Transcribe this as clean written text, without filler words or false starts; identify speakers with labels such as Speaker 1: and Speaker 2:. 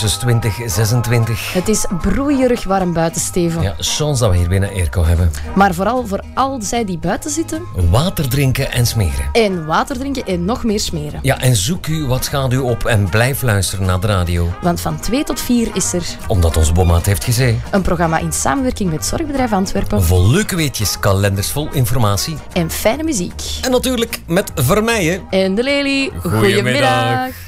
Speaker 1: Celsius 20, 26.
Speaker 2: Het is broeierig warm buiten, Steven.
Speaker 1: Ja, chance dat we hier binnen airco hebben.
Speaker 2: Maar vooral voor al zij die buiten zitten.
Speaker 1: Water drinken en smeren.
Speaker 2: En water drinken en nog meer smeren.
Speaker 1: Ja, en zoek u wat schaduw op en blijf luisteren naar de radio.
Speaker 2: Want van 2 tot 4 is er...
Speaker 1: Omdat ons bommaat heeft gezegd.
Speaker 2: Een programma in samenwerking met Zorgbedrijf Antwerpen.
Speaker 1: Vol leuke weetjes, kalenders vol informatie.
Speaker 2: En fijne muziek.
Speaker 1: En natuurlijk met Vermeijen.
Speaker 2: En de Lely.
Speaker 1: Goedemiddag.